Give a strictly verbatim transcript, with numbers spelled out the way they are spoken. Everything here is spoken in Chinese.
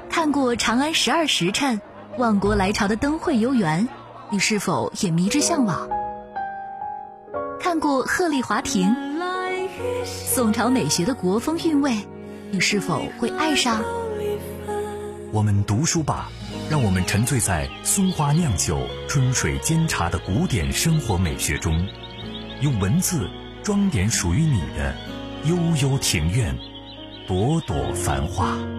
看过长安十二时辰、万国来朝的灯会游园，你是否也迷之向往？看过鹤唳华亭，宋朝美学的国风韵味，你是否会爱上？ 我们读书吧，让我们沉醉在松花酿酒、春水煎茶的古典生活美学中，用文字装点属于你的悠悠庭院，朵朵繁花。